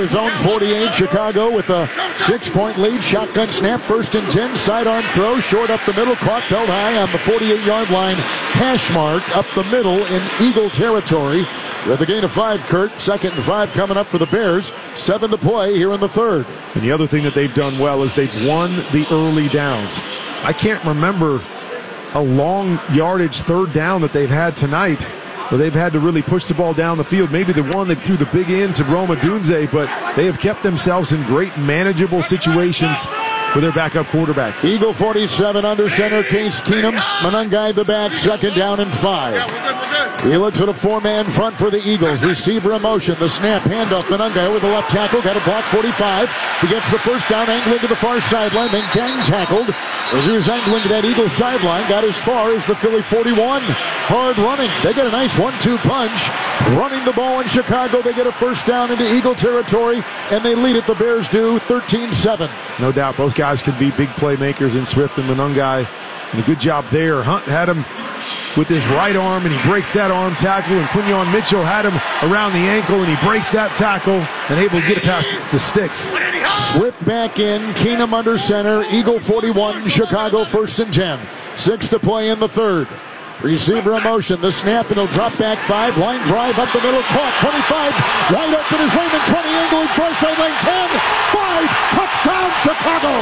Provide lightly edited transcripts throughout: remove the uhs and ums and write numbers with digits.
his own 48. Chicago with a 6-point lead. Shotgun snap, 1st and 10. Sidearm throw, short up the middle. Caught, held high on the 48-yard line. Hash mark up the middle in Eagle territory. With a gain of 5, Kurt. 2nd and 5 coming up for the Bears. 7 to play here in the 3rd. And the other thing that they've done well is they've won the early downs. I can't remember a long yardage 3rd down that they've had tonight where they've had to really push the ball down the field. Maybe the one that threw the big end to Roma Dunze, but they have kept themselves in great manageable situations for their backup quarterback. Eagle 47 under center, Case Keenum. Monangai the back, 2nd down and 5. He looks at a 4-man front for the Eagles. Receiver in motion. The snap, handoff. Monangai over the left tackle. Got a block, 45. He gets the 1st down, angling to the far sideline. Then gang tackled. As he was angling to that Eagles sideline, got as far as the Philly 41. Hard running. They get a nice 1-2 punch. Running the ball in Chicago. They get a 1st down into Eagle territory, and they lead it. The Bears do 13-7. No doubt, both guys can be big playmakers in Swift and Monangai. And a good job there. Hunt had him with his right arm, and he breaks that arm tackle. And Quinyon Mitchell had him around the ankle, and he breaks that tackle and able to get it past the sticks. Swift back in. Keenum under center. Eagle 41. Chicago 1st and 10. 6 to play in the 3rd. Receiver in motion. The snap, and he'll drop back 5. Line drive up the middle. Caught. 25. Wide open is Raymond. 20 angle. Far sideline. 10. 5. Touchdown Chicago.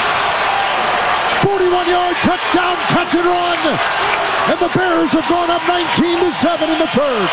41-yard touchdown, catch and run. And the Bears have gone up 19-7 in the 3rd.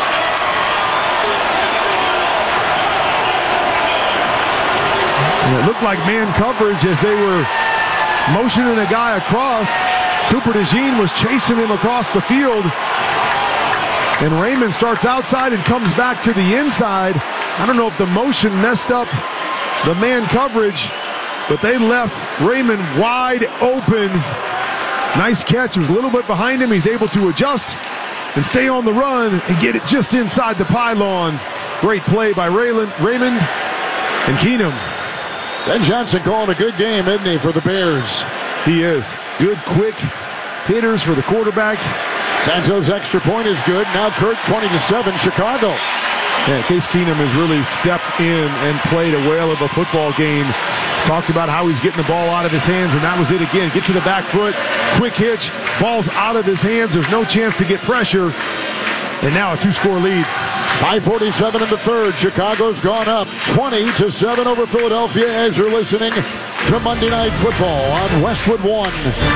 And it looked like man coverage as they were motioning a guy across. Cooper DeJean was chasing him across the field. And Raymond starts outside and comes back to the inside. I don't know if the motion messed up the man coverage, but they left Raymond wide open. Nice catch. He was a little bit behind him. He's able to adjust and stay on the run and get it just inside the pylon. Great play by Raymond and Keenum. Ben Johnson calling a good game, isn't he, for the Bears? He is. Good, quick hitters for the quarterback. Santos' extra point is good. Now Kurt, 20-7, Chicago. Yeah, Case Keenum has really stepped in and played a whale of a football game. Talked about how he's getting the ball out of his hands, and that was it again. Get to the back foot, quick hitch, ball's out of his hands. There's no chance to get pressure. And now a 2-score lead. 5:47 in the 3rd. Chicago's gone up 20-7 over Philadelphia as you're listening to Monday Night Football on Westwood One.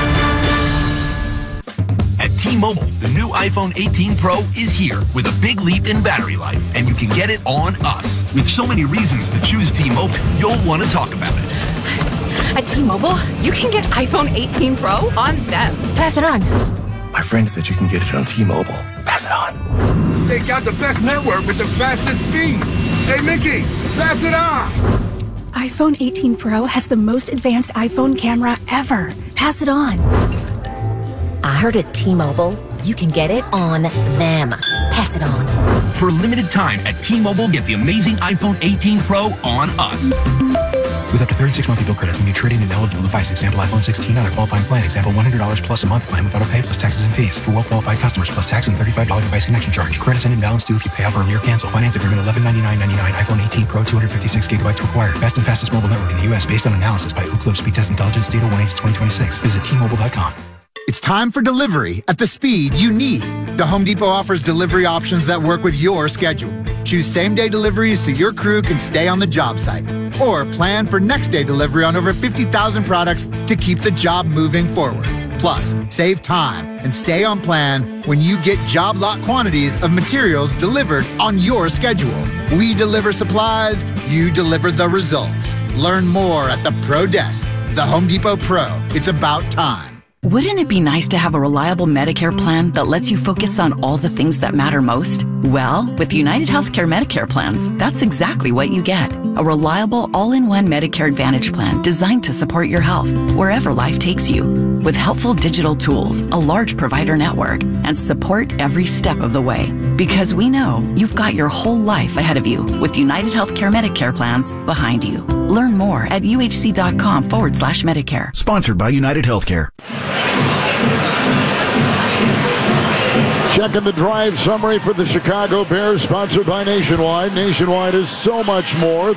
At T-Mobile, the new iPhone 18 Pro is here with a big leap in battery life, and you can get it on us. With so many reasons to choose T-Mobile, you'll want to talk about it. At T-Mobile, you can get iPhone 18 Pro on them. Pass it on. My friend said you can get it on T-Mobile. Pass it on. They got the best network with the fastest speeds. Hey, Mickey, pass it on. iPhone 18 Pro has the most advanced iPhone camera ever. Pass it on. I heard at T-Mobile, you can get it on them. Pass it on. For a limited time at T-Mobile, get the amazing iPhone 18 Pro on us. With up to 36 monthly bill credits when you trade in an eligible device. Example, iPhone 16 on a qualifying plan. Example, $100 plus a month plan with auto pay plus taxes and fees. For well-qualified customers plus tax and $35 device connection charge. Credits and imbalance due if you pay out early or cancel. Finance agreement $1199.99. iPhone 18 Pro 256 gigabytes required. Best and fastest mobile network in the U.S. based on analysis by Ookla Speed Test Intelligence Data 1H2026. Visit T-Mobile.com. It's time for delivery at the speed you need. The Home Depot offers delivery options that work with your schedule. Choose same-day deliveries so your crew can stay on the job site. Or plan for next-day delivery on over 50,000 products to keep the job moving forward. Plus, save time and stay on plan when you get job lot quantities of materials delivered on your schedule. We deliver supplies, you deliver the results. Learn more at the Pro Desk. The Home Depot Pro. It's about time. Wouldn't it be nice to have a reliable Medicare plan that lets you focus on all the things that matter most? Well, with United Healthcare Medicare plans, that's exactly what you get. A reliable, all-in-one Medicare Advantage plan designed to support your health wherever life takes you. With helpful digital tools, a large provider network, and support every step of the way. Because we know you've got your whole life ahead of you with United Healthcare Medicare plans behind you. Learn more at uhc.com/Medicare. Sponsored by United Healthcare. Checking the drive summary for the Chicago Bears, sponsored by Nationwide. Nationwide is so much more